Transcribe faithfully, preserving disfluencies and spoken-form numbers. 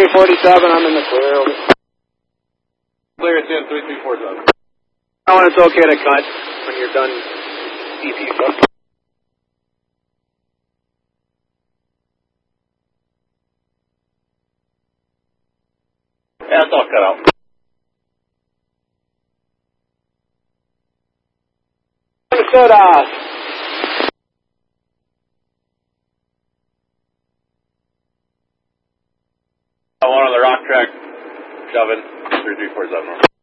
three forty-seven, I'm in the clear. Over. Clear at ten, three three four seven. Oh, and it's okay to cut when you're done E P stuff. Yeah, it's all cut out. Understood, uh... One on the rock track, shoving, three three four seven.